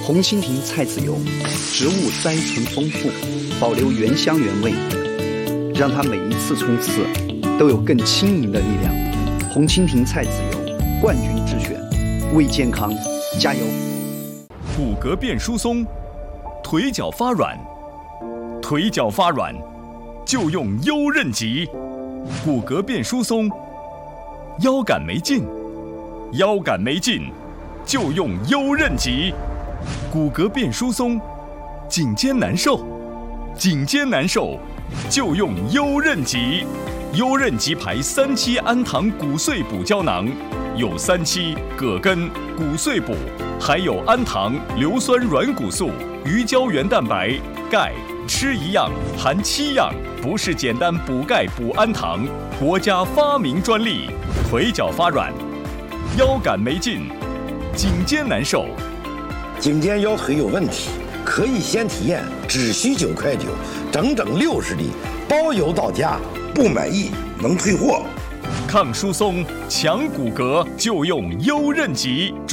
红蜻蜓菜籽油，植物甾醇丰富，保留原香原味，让它每一次冲刺都有更轻盈的力量。红蜻蜓菜籽油，冠军之选，为健康加油。 骨骼变疏松，腿脚发软，腿脚发软就用优韧极。骨骼变疏松，腰杆没劲，腰杆没劲就用优韧极。骨骼变疏松，颈肩难受，颈肩难受就用优韧极。优韧极牌3期氨糖骨碎补胶囊，有3期葛根、骨碎补，还有氨糖、硫酸软骨素、鱼胶原蛋白、钙，吃一样含7样，不是简单补钙补氨糖，国家发明专利。腿脚发软，腰杆没劲，颈肩难受。 颈肩腰腿有问题，可以先体验，只需9.9块，整整60粒，包邮到家，不满意能退货。 抗疏松、强骨骼就用优韧极。